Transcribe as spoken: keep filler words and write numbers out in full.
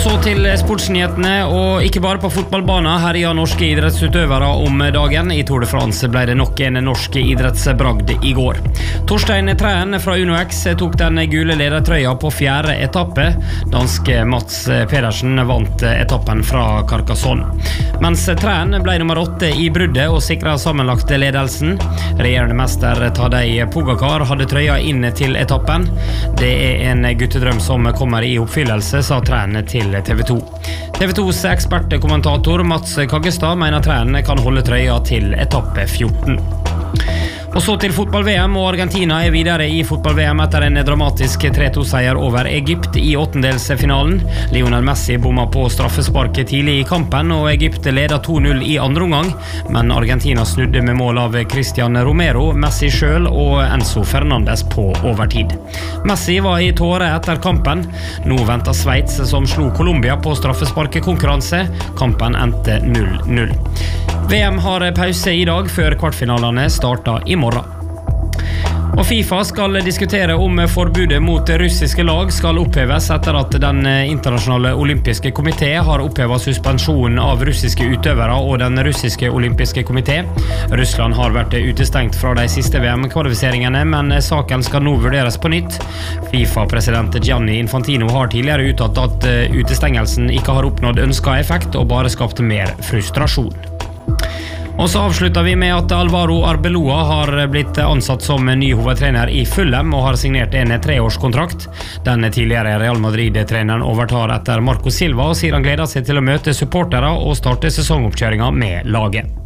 Og så til sportsnyhetene, og ikke bare på fotballbanen. Her er norske idrettsutøvere om dagen. I Tour de France ble det nok en norsk idrettsbragd i går. Torstein Træn fra Uno X tok den gule ledertrøya på fjerde etappe. Danske Mats Pedersen vant etappen fra Carcassonne. Mens Træn ble nummer åtte i bruddet og sikret sammenlagt ledelsen. Regjerende mester Tadej Pogacar hadde trøya inn til etappen. Det er en guttedrøm som kommer i oppfyllelse, sa Træn til T V to. T V tos ekspertkommentator Mats Kaggestad mener Træn kan holde trøya til etappe fjorten. Og så til fotball-V M, og Argentina er videre i fotball-V M etter en dramatisk tre to seier over Egypt i åttendelsfinalen. Lionel Messi bomma på straffesparket tidlig i kampen, og Egypt leder to null i andre omgang, men Argentina snudde med mål av Cristian Romero, Messi selv og Enzo Fernandes på overtid. Messi var i tåre etter kampen. Nå venter Sveits, som slo Colombia på straffesparkekonkurranse. Kampen endte null null. V M har pause i dag før kvartfinalene starter i morgen. Og FIFA skal diskutere om forbudet mot russiske lag skal oppheves etter at den internasjonale olympiske komité har opphevet suspensjonen av russiske utøvere og den russiske olympiske komité. Russland har vært utestengt fra de siste V M-kvalifiseringene, men saken skal nå vurderes på nytt. FIFA-president Gianni Infantino har tidligere uttalt at utestengelsen ikke har oppnådd ønsket effekt og bare skapt mer frustrasjon. Og så avslutter vi med at Alvaro Arbeloa har blitt ansatt som ny hovedtrener i Fulham og har signert en treårskontrakt. Den tidligere Real Madrid-treneren overtar etter Marco Silva og sier han gleder seg til å møte supportere og starte sesongoppkjøringen med laget.